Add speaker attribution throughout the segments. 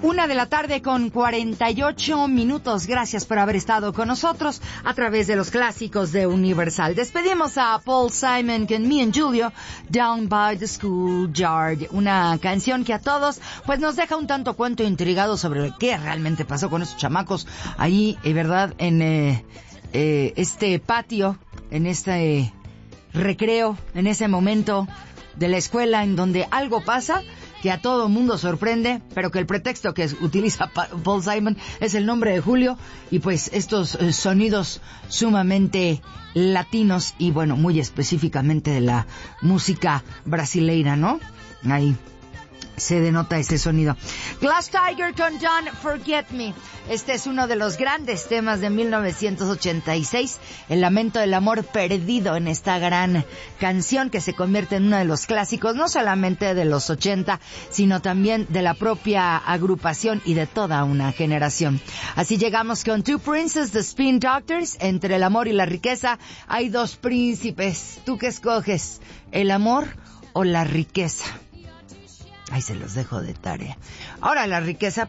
Speaker 1: 1:48 p.m. Gracias por haber estado con nosotros a través de los clásicos de Universal. Despedimos a Paul Simon con Me and Julio, Down by the Schoolyard. Una canción que a todos pues nos deja un tanto cuento intrigado sobre qué realmente pasó con esos chamacos ahí, ¿verdad? En este patio, en este recreo, en ese momento de la escuela en donde algo pasa que a todo mundo sorprende, pero que el pretexto que utiliza Paul Simon es el nombre de Julio, y pues estos sonidos sumamente latinos y bueno, muy específicamente de la música brasileira, ¿no? Ahí se denota ese sonido. Glass Tiger con Don't Forget Me. Este es uno de los grandes temas de 1986, el lamento del amor perdido en esta gran canción que se convierte en uno de los clásicos, no solamente de los 80, sino también de la propia agrupación y de toda una generación. Así llegamos con Two Princes, The Spin Doctors. Entre el amor y la riqueza hay dos príncipes. ¿Tú qué escoges? ¿El amor o la riqueza? Ahí se los dejo de tarea. Ahora, la riqueza,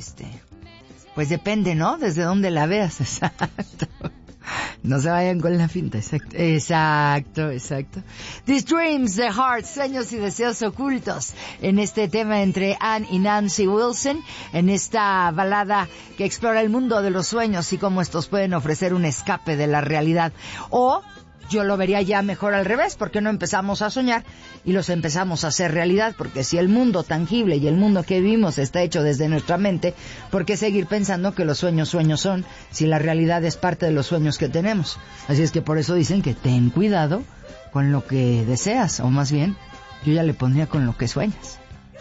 Speaker 1: pues depende, ¿no? Desde dónde la veas, exacto. No se vayan con la finta, exacto. These Dreams, The Heart, sueños y deseos ocultos. En este tema entre Anne y Nancy Wilson, en esta balada que explora el mundo de los sueños y cómo estos pueden ofrecer un escape de la realidad. O yo lo vería ya mejor al revés, porque no empezamos a soñar y los empezamos a hacer realidad, porque si el mundo tangible y el mundo que vivimos está hecho desde nuestra mente, ¿por qué seguir pensando que los sueños son, si la realidad es parte de los sueños que tenemos? Así es que por eso dicen que ten cuidado con lo que deseas, o más bien, yo ya le pondría con lo que sueñas.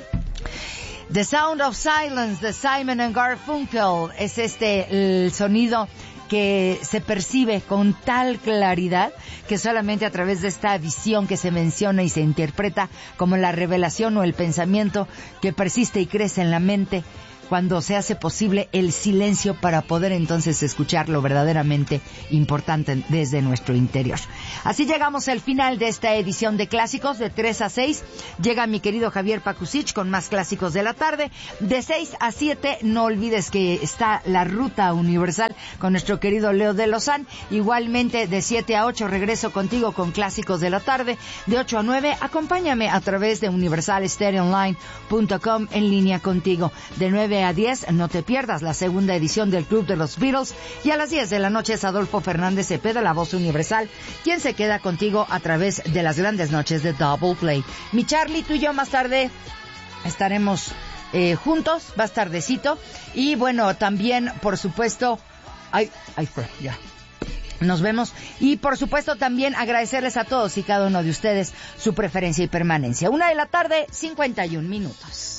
Speaker 1: The Sound of Silence de Simon and Garfunkel es el sonido que se percibe con tal claridad que solamente a través de esta visión que se menciona y se interpreta como la revelación o el pensamiento que persiste y crece en la mente, cuando se hace posible el silencio para poder entonces escuchar lo verdaderamente importante desde nuestro interior. Así llegamos al final de esta edición de Clásicos. De 3 a 6 llega mi querido Javier Pakusich con más Clásicos de la tarde. De 6 a 7 no olvides que está la Ruta Universal con nuestro querido Leo de Lozán. Igualmente de 7 a 8 regreso contigo con Clásicos de la tarde. De 8 a 9 acompáñame a través de universalstereoonline.com en línea contigo. De 9 a 10 no te pierdas la segunda edición del Club de los Beatles, y a las 10 de la noche es Adolfo Fernández Cepeda, la voz universal, quien se queda contigo a través de las grandes noches de Double Play. Mi Charlie, tú y yo más tarde estaremos juntos, más tardecito, y bueno, también por supuesto ya nos vemos, y por supuesto también agradecerles a todos y cada uno de ustedes su preferencia y permanencia. 1:51 p.m.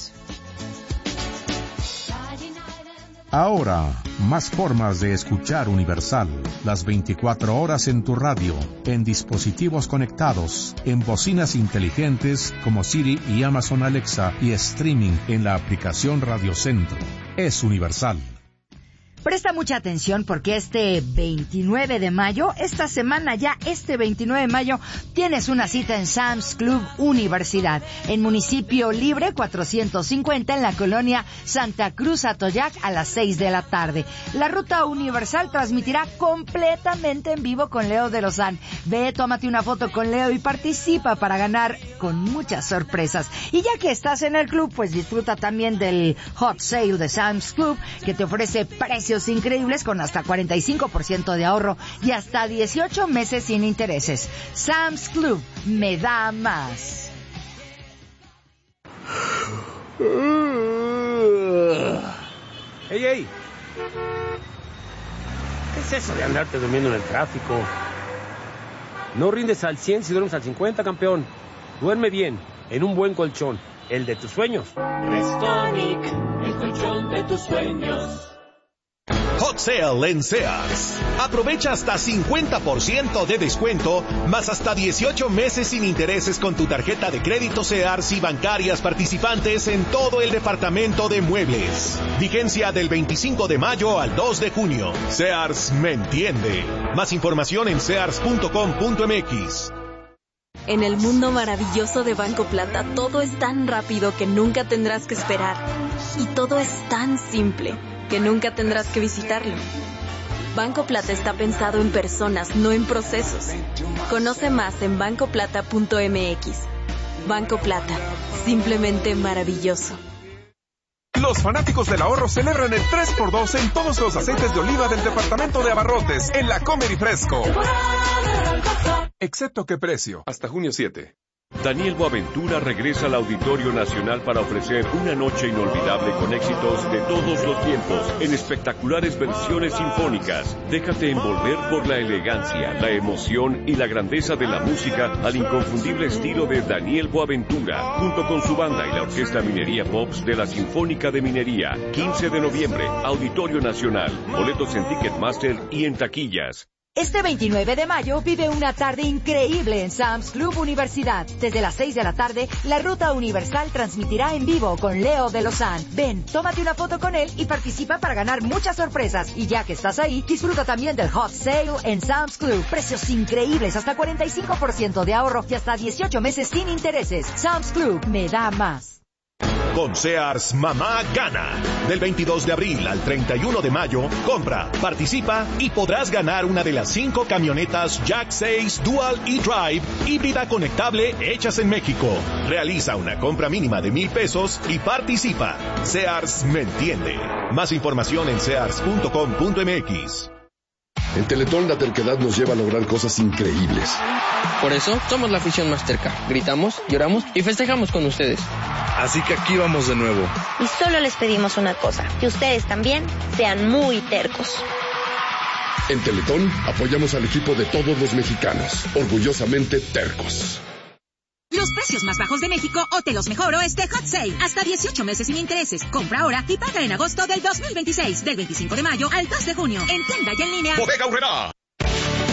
Speaker 2: Ahora, más formas de escuchar Universal. Las 24 horas en tu radio, en dispositivos conectados, en bocinas inteligentes como Siri y Amazon Alexa, y streaming en la aplicación Radio Centro. Es Universal.
Speaker 1: Presta mucha atención porque este 29 de mayo, esta semana ya, este 29 de mayo, tienes una cita en Sam's Club Universidad, en Municipio Libre 450, en la colonia Santa Cruz Atoyac, a las 6 de la tarde. La Ruta Universal transmitirá completamente en vivo con Leo de Lozán. Ve, tómate una foto con Leo y participa para ganar con muchas sorpresas. Y ya que estás en el club, pues disfruta también del Hot Sale de Sam's Club, que te ofrece precios increíbles con hasta 45% de ahorro y hasta 18 meses sin intereses. Sam's Club, me da más.
Speaker 3: ¡Ey! ¿Qué es eso de andarte durmiendo en el tráfico? No rindes al 100 si duermes al 50, campeón. Duerme bien, en un buen colchón, el de tus sueños.
Speaker 4: Restonic, el colchón de tus sueños.
Speaker 5: Hot Sale en Sears. Aprovecha hasta 50% de descuento, más hasta 18 meses sin intereses con tu tarjeta de crédito Sears y bancarias participantes en todo el departamento de muebles. Vigencia del 25 de mayo al 2 de junio. Sears me entiende. Más información en sears.com.mx.
Speaker 6: En el mundo maravilloso de Banco Plata, todo es tan rápido que nunca tendrás que esperar. Y todo es tan simple que nunca tendrás que visitarlo. Banco Plata está pensado en personas, no en procesos. Conoce más en bancoplata.mx. Banco Plata, simplemente maravilloso.
Speaker 7: Los fanáticos del ahorro celebran el 3x2 en todos los aceites de oliva del departamento de abarrotes en la Comer y Fresco. Excepto qué precio, hasta junio 7.
Speaker 8: Daniel Boaventura regresa al Auditorio Nacional para ofrecer una noche inolvidable con éxitos de todos los tiempos en espectaculares versiones sinfónicas. Déjate envolver por la elegancia, la emoción y la grandeza de la música al inconfundible estilo de Daniel Boaventura, junto con su banda y la Orquesta Minería Pops de la Sinfónica de Minería. 15 de noviembre, Auditorio Nacional. Boletos en Ticketmaster y en taquillas.
Speaker 1: Este 29 de mayo vive una tarde increíble en Sam's Club Universidad. Desde las 6 de la tarde, la Ruta Universal transmitirá en vivo con Leo de Lozán. Ven, tómate una foto con él y participa para ganar muchas sorpresas. Y ya que estás ahí, disfruta también del Hot Sale en Sam's Club. Precios increíbles, hasta 45% de ahorro y hasta 18 meses sin intereses. Sam's Club, me da más.
Speaker 5: Con Sears, mamá gana. Del 22 de abril al 31 de mayo, compra, participa y podrás ganar una de las 5 camionetas Jack 6 Dual e-Drive híbrida conectable hechas en México. Realiza una compra mínima de $1,000 y participa. Sears me entiende. Más información en sears.com.mx.
Speaker 9: En Teletón la terquedad nos lleva a lograr cosas increíbles.
Speaker 10: Por eso somos la afición más terca. Gritamos, lloramos y festejamos con ustedes.
Speaker 9: Así que aquí vamos de nuevo.
Speaker 11: Y solo les pedimos una cosa, que ustedes también sean muy tercos.
Speaker 9: En Teletón apoyamos al equipo de todos los mexicanos, orgullosamente tercos.
Speaker 12: Los precios más bajos de México o te los mejoro este Hot Sale. Hasta 18 meses sin intereses. Compra ahora y paga en agosto del 2026. Del 25 de mayo al 2 de junio. En tienda y en línea.
Speaker 5: Bodega Aurrerá.